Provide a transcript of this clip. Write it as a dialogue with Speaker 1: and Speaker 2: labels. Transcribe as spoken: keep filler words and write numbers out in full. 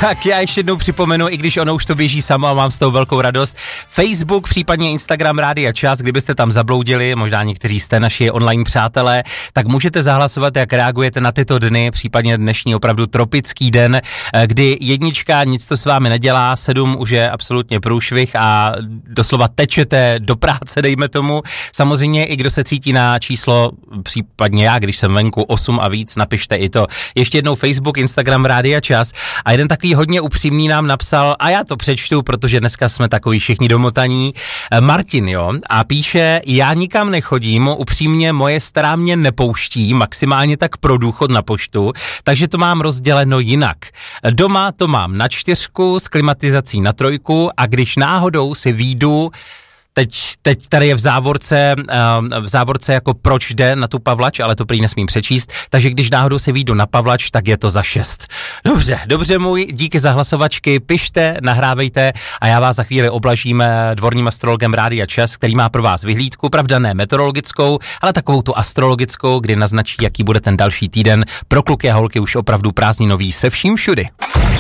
Speaker 1: Tak já ještě jednou připomenu, i když ono už to běží samo a mám z toho velkou radost. Facebook, případně Instagram Rádia Čas, kdybyste tam zabloudili, možná někteří jste naši online přátelé, tak můžete zahlasovat, jak reagujete na tyto dny, případně dnešní opravdu tropický den, kdy jednička nic to s vámi nedělá, sedm už je absolutně průšvih a doslova tečete do práce, dejme tomu. Samozřejmě i kdo se cítí na číslo, případně já, když jsem venku, osm a víc, napište i to. Ještě jednou Facebook, Instagram Rádia Čas a jeden takový hodně upřímný nám napsal, a já to přečtu, protože dneska jsme takový všichni domotaní, Martin, jo, a píše, já nikam nechodím, upřímně moje stará mě nepouští, maximálně tak pro důchod na poštu, takže to mám rozděleno jinak. Doma to mám na čtyřku, s klimatizací na trojku a když náhodou si výjdu, Teď, teď tady je v závorce, v závorce jako proč jde na tu Pavlač, ale to prý nesmím přečíst, takže když náhodou se výjdu na Pavlač, tak je to za šest. Dobře, dobře můj, díky za hlasovačky, pište, nahrávejte a já vás za chvíli oblažím dvorním astrologem Rádia Čas, který má pro vás vyhlídku, pravda ne meteorologickou, ale takovou tu astrologickou, kdy naznačí, jaký bude ten další týden. Pro kluky a holky už opravdu prázdninový se vším všudy.